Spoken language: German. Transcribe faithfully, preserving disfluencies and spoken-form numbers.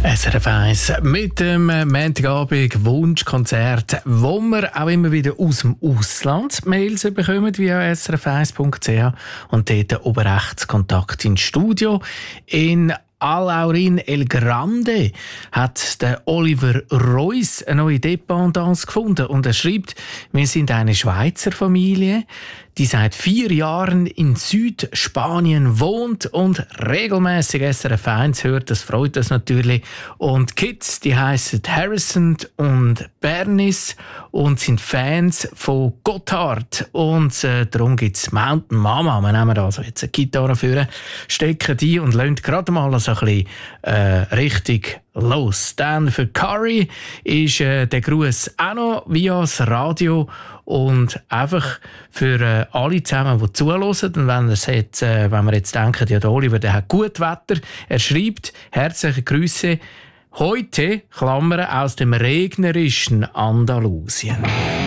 S R F eins mit dem Montagabend Wunschkonzert, wo wir auch immer wieder aus dem Ausland Mails bekommen via s r f eins punkt c h und dort oben rechts Kontakt ins Studio. In Alaurin El Grande hat der Oliver Reuss eine neue Dependance gefunden und er schreibt: Wir sind eine Schweizer Familie, die seit vier Jahren in Südspanien wohnt und regelmäßig S R F eins hört. Das freut uns natürlich. Und Kids, die heißen Harrison und Bernice und sind Fans von Gotthard. Und äh, darum gibt es Mountain Mama. Wir nehmen also jetzt eine Gitarre vor, stecken die und lassen gerade mal so ein bisschen äh, richtig los. Dann für Curry ist äh, der Gruß auch noch via das Radio und einfach für äh, alle zusammen, die zuhören. Und wenn, jetzt, äh, wenn wir jetzt denken, ja, der Oliver, der hat gut Wetter, er schreibt: Herzliche Grüße heute, Klammern, aus dem regnerischen Andalusien.